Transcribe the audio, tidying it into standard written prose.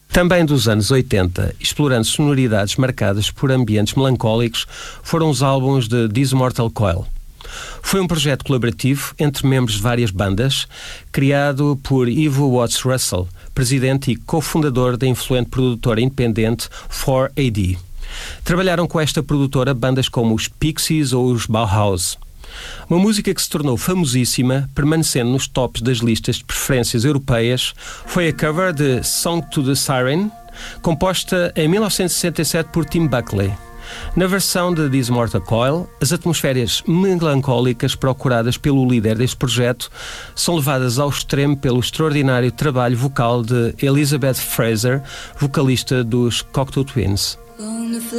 Também dos anos 80, explorando sonoridades marcadas por ambientes melancólicos, foram os álbuns de This Mortal Coil. Foi um projeto colaborativo entre membros de várias bandas, criado por Ivo Watts Russell, presidente e cofundador da influente produtora independente 4AD. Trabalharam com esta produtora bandas como os Pixies ou os Bauhaus. Uma música que se tornou famosíssima, permanecendo nos tops das listas de preferências europeias, foi a cover de Song to the Siren, composta em 1967 por Tim Buckley. Na versão de This Mortal Coil, as atmosferas melancólicas procuradas pelo líder deste projeto são levadas ao extremo pelo extraordinário trabalho vocal de Elizabeth Fraser, vocalista dos Cocteau Twins.